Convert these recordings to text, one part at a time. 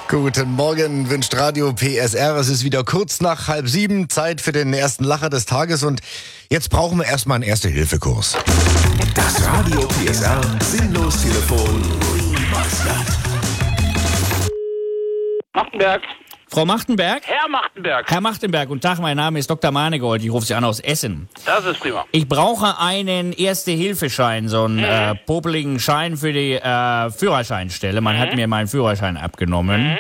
Guten Morgen, wünscht Radio PSR. Es ist wieder kurz nach 6:30, Zeit für den ersten Lacher des Tages und jetzt brauchen wir erstmal einen Erste-Hilfe-Kurs. Das Radio PSR Sinnlos-Telefon. Machtenberg. Frau Machtenberg? Herr Machtenberg. Herr Machtenberg, guten Tag, mein Name ist Dr. Manegold, ich rufe Sie an aus Essen. Das ist prima. Ich brauche einen Erste-Hilfe-Schein, so einen popeligen Schein für die Führerscheinstelle. Man hat mir meinen Führerschein abgenommen.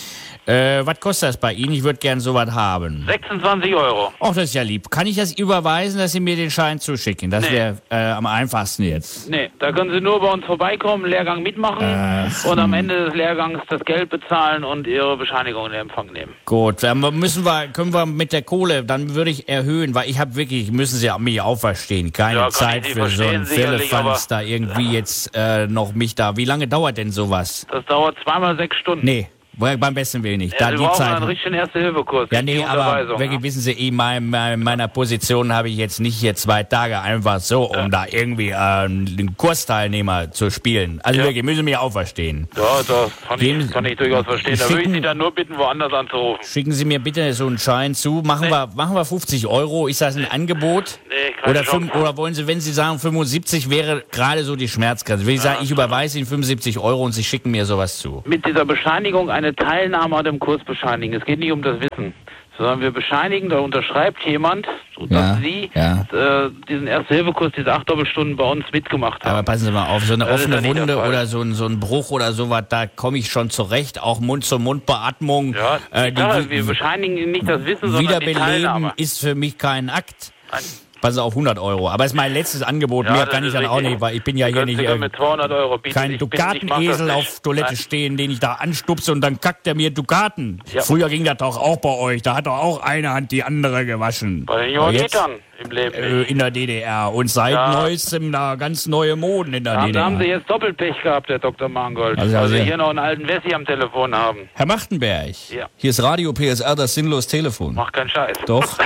Was kostet das bei Ihnen? Ich würde gern sowas haben. 26 Euro. Ach, das ist ja lieb. Kann ich das überweisen, dass Sie mir den Schein zuschicken? Das wäre am einfachsten jetzt. Nee, da können Sie nur bei uns vorbeikommen, Lehrgang mitmachen und am Ende des Lehrgangs das Geld bezahlen und Ihre Bescheinigung in Empfang nehmen. Gut, dann können wir mit der Kohle, dann würde ich erhöhen, weil ich habe wirklich, müssen Sie mich auch verstehen, keine Zeit für so einen Firlefanz da irgendwie jetzt noch mich da. Wie lange dauert denn sowas? Das dauert 2x6 Stunden. Nee. Beim besten Willen nicht. Ja, Da Sie die brauchen Zeit. einen richtigen Erste-Hilfe-Kurs. Ja, nee, aber wirklich, wissen Sie, in meiner Position habe ich jetzt nicht hier 2 Tage einfach so, um da irgendwie einen Kursteilnehmer zu spielen. Also wirklich, müssen Sie mich auch verstehen. Ja, das kann ich durchaus verstehen. Da würde ich Sie dann nur bitten, woanders anzurufen. Schicken Sie mir bitte so einen Schein zu. Machen wir 50 Euro. Ist das ein Angebot? Nee, Oder wollen Sie, wenn Sie sagen 75 wäre gerade so die Schmerzgrenze. Will ich sagen, ich überweise Ihnen 75 Euro und Sie schicken mir sowas zu. Mit dieser Bescheinigung eine Teilnahme an dem Kurs bescheinigen. Es geht nicht um das Wissen, sondern wir bescheinigen, da unterschreibt jemand, dass Sie diesen Erste-Hilfe-Kurs, diese 8 Doppelstunden bei uns mitgemacht haben. Aber passen Sie mal auf, so eine Das ist offene ja nicht der Wunde Fall. oder so ein Bruch oder sowas, da komme ich schon zurecht. Auch Mund-zu-Mund-Beatmung. Ja, wir bescheinigen Ihnen nicht das Wissen, sondern die Wiederbeleben Teilnahme. ist für mich kein Akt. Passen Sie auf 100 Euro. Aber es ist mein letztes Angebot. Mehr kann ich dann auch nicht, weil ich bin ja hier nicht mit 200 Euro bieten. kein Dukatenesel auf Toilette stehen, den ich da anstupse und dann kackt er mir Dukaten. Ja. Früher ging das doch auch bei euch. Da hat doch auch eine Hand die andere gewaschen. Bei den Johannitern im Leben nicht. In der DDR. Und seit neuestem da ganz neue Moden in der Da DDR. haben Sie jetzt Doppelpech gehabt, Herr Dr. Mangold. Also, weil Sie hier noch einen alten Wessi am Telefon haben. Herr Machtenberg, Ja. hier ist Radio PSR, das sinnlos Telefon. Mach keinen Scheiß. Doch.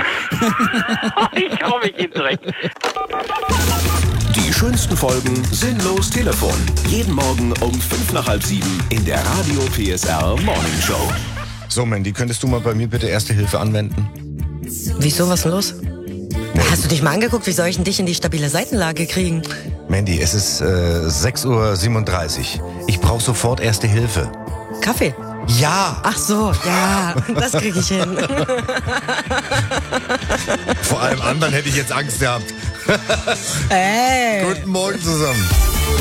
Ich hau mich Ihnen direkt. Die schönsten Folgen Sinnlos Telefon. Jeden Morgen um 6:55 in der Radio PSR Morning Show. So, Mandy, könntest du mal bei mir bitte Erste Hilfe anwenden? Wieso, was ist los? Hast du dich mal angeguckt, wie soll ich denn dich in die stabile Seitenlage kriegen? Mandy, es ist 6:37 Uhr. Ich brauche sofort Erste Hilfe. Kaffee? Ja! Ach so, ja, das kriege ich hin. Vor allem anderen hätte ich jetzt Angst gehabt. Ey! Guten Morgen zusammen.